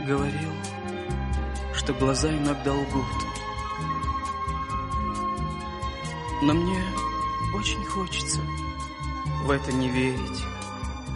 говорил, что глаза иногда лгут. Но мне очень хочется в это не верить.